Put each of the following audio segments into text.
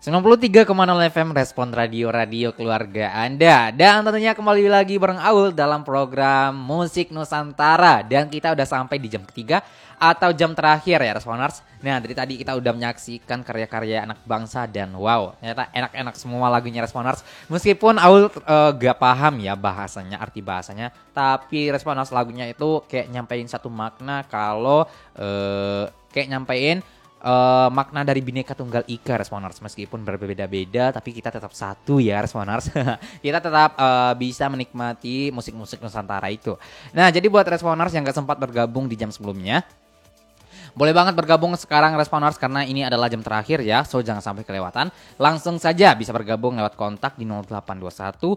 93,0 FM Respon Radio keluarga Anda. Dan tentunya kembali lagi bareng Aul dalam program Musik Nusantara. Dan kita udah sampai di jam ketiga atau jam terakhir ya Responers. Nah dari tadi kita udah menyaksikan karya-karya anak bangsa. Dan wow, ternyata enak-enak semua lagunya Responers. Meskipun Aul gak paham ya bahasanya, arti bahasanya. Tapi Responers lagunya itu kayak nyampein satu makna. Kalau kayak nyampein makna dari Bhinneka Tunggal Ika Responers. Meskipun berbeda-beda tapi kita tetap satu ya Responers. Kita tetap bisa menikmati musik-musik Nusantara itu. Nah jadi buat Responers yang gak sempat bergabung di jam sebelumnya, boleh banget bergabung sekarang Responers karena ini adalah jam terakhir ya. So jangan sampai kelewatan. Langsung saja bisa bergabung lewat kontak di 0821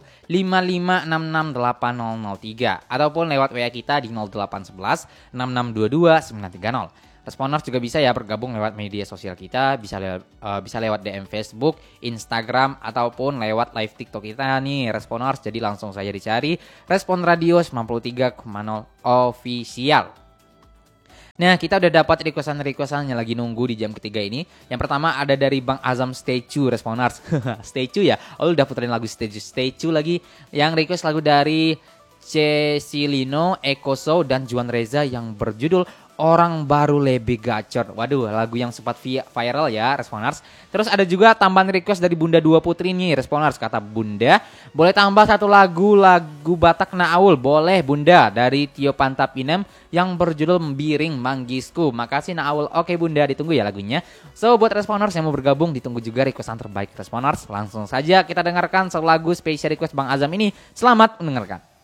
55668003 ataupun lewat WA kita di 0811 6622 930. Responers juga bisa ya bergabung lewat media sosial kita, bisa lewat DM Facebook, Instagram, ataupun lewat live TikTok kita nih Responers. Jadi langsung saja dicari Respon Radio 93,0 Official. Nah kita udah dapat requestan yang lagi nunggu di jam ketiga ini. Yang pertama ada dari Bang Azam Statue Responers. Statue ya, oh udah puterin lagu Statue lagi. Yang request lagu dari Cecilino, Ekoso, dan Juan Reza yang berjudul Orang Baru Lebih Gacor. Waduh, lagu yang sempat viral ya Responers. Terus ada juga tambahan request dari Bunda Dua Putri nih Responers. Kata Bunda, boleh tambah satu lagu Batak Naul. Boleh Bunda, dari Tio Pantapinem yang berjudul Membiring Manggisku. Makasih Naul. Oke Bunda, ditunggu ya lagunya. So buat Responers yang mau bergabung, ditunggu juga requestan terbaik Responers. Langsung saja kita dengarkan satu lagu spesial request Bang Azam ini. Selamat mendengarkan.